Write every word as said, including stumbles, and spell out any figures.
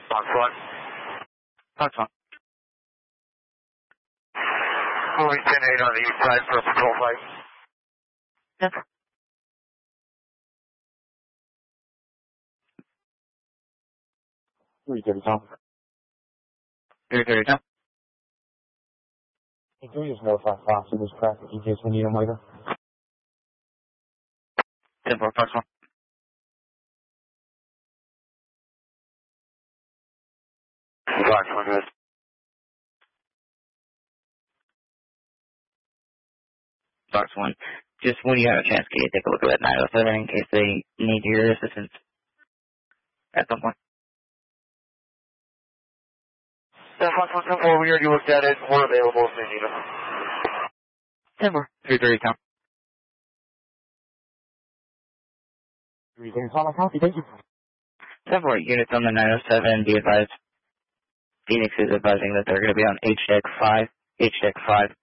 Fox one. Fox one. Moving ten eight on the east side for a patrol flight. Yep. three thirty, Tom. three thirty, Tom. Hey, can we just notify Fox of this traffic in case we need them later? ten four, Fox one. Fox one, good. Fox one. Just when you have a chance, can you take a look at that nine oh seven in case they need your assistance at some point? Yeah, Fox one, ten four, we already looked at it. We're available if they need us. ten four. three thirty, Tom. three thirty, Tom, I copy, thank you. ten four, units on the nine oh seven, be advised. Phoenix is advising that they're going to be on H deck five, H deck five,